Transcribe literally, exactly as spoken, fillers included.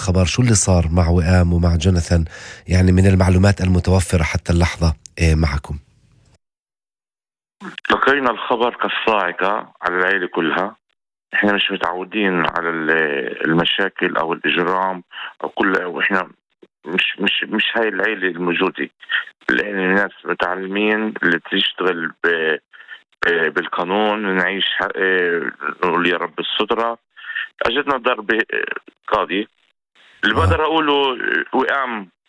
الخبر، شو اللي صار مع وئام ومع جوناثان يعني من المعلومات المتوفرة حتى اللحظة آه، معكم؟ لقينا الخبر كالصاعقة على العائلة كلها. احنا مش متعودين على ال- المشاكل او الاجرام او كل، واحنا مش مش مش هاي العيلة الموجودة. لأن الناس متعلمين اللي تشتغل ب- ب- بالقانون، نعيش ح- آه، نقول يا رب السترة. أجتنا ضربة آه، قاضي اللي آه. بقدر أقوله. آه، وئام